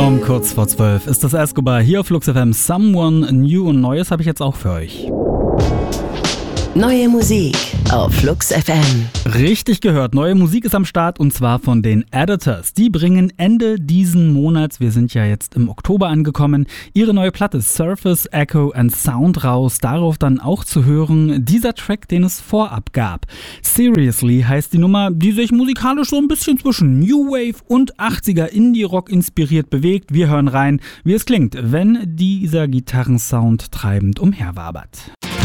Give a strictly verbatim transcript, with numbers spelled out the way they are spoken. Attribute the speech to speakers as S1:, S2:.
S1: Um kurz vor zwölf ist das Escobar hier auf Flux F M. Someone New und Neues habe ich jetzt auch für euch.
S2: Neue Musik auf Flux F M.
S1: Richtig gehört, neue Musik ist am Start und zwar von den Editors. Die bringen Ende diesen Monats, wir sind ja jetzt im Oktober angekommen, ihre neue Platte Surface, Echo and Sound raus. Darauf dann auch zu hören dieser Track, den es vorab gab. Seriously heißt die Nummer, die sich musikalisch so ein bisschen zwischen New Wave und achtziger Indie-Rock inspiriert bewegt. Wir hören rein, wie es klingt, wenn dieser Gitarrensound treibend umherwabert.